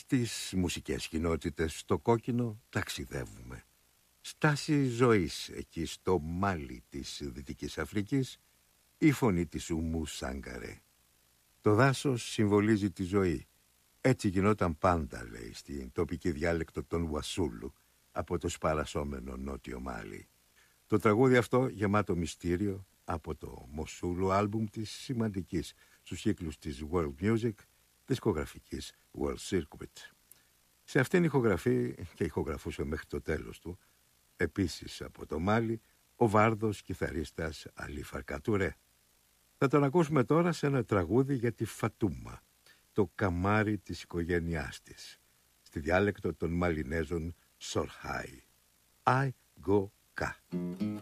Στις μουσικές κοινότητες στο κόκκινο ταξιδεύουμε. Στάση ζωής εκεί στο Μάλι της Δυτικής Αφρικής, η φωνή της Ουμού Σάγκαρε. Το δάσος συμβολίζει τη ζωή. Έτσι γινόταν πάντα, λέει, στην τοπική διάλεκτο των Ουασούλου, από το σπαρασόμενο νότιο Μάλι. Το τραγούδι αυτό, γεμάτο μυστήριο, από το Μοσούλου άλμπουμ της σημαντικής στους κύκλους της World Music, δισκογραφικής World Circuit. Σε αυτήν ηχογραφεί και ηχογραφούσε μέχρι το τέλος του, επίσης από το Μάλι, ο Βάρδος κιθαρίστας Αλή Φαρκατουρέ. Θα τον ακούσουμε τώρα σε ένα τραγούδι για τη Φατούμα, το καμάρι της οικογένειάς της, στη διάλεκτο των Μαλινέζων Σορχάι. I go ka.